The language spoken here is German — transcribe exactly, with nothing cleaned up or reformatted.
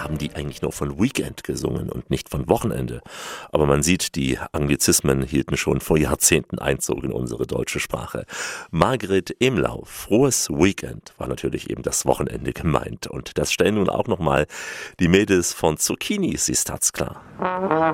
haben die eigentlich nur von Weekend gesungen und nicht von Wochenende? Aber man sieht, die Anglizismen hielten schon vor Jahrzehnten Einzug in unsere deutsche Sprache. Margret Emlau, frohes Weekend, war natürlich eben das Wochenende gemeint. Und das stellen nun auch nochmal die Mädels von Zucchini, ist klar.